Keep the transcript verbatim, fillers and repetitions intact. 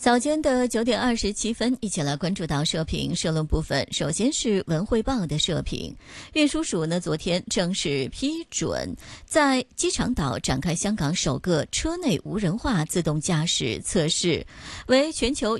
早间的九点二十七分，一起来关注到社评社论部分。首先是文汇报的社评，运输署呢昨天正式批准在机场岛展开香港首个车内无人化自动驾驶测试，为全球